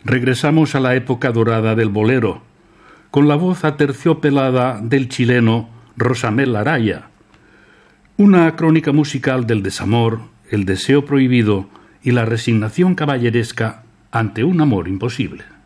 Regresamos a la época dorada del bolero, con la voz aterciopelada del chileno Rosamel Araya. Una crónica musical del desamor, el deseo prohibido y la resignación caballeresca ante un amor imposible.